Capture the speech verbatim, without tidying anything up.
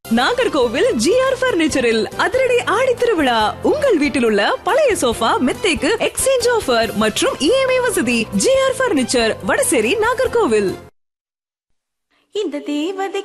Nagercoil GR பர்னிச்சரில் அதிரடி ஆடி திருவிழா. உங்கள் வீட்டில் உள்ள பழைய சோஃபா மெத்தைக்கு எக்ஸ்சேஞ்ச் ஆஃபர் மற்றும் இஎம்ஐ வசதி. GR furniture, Vadasery, Nagercoil. இந்த தேவதை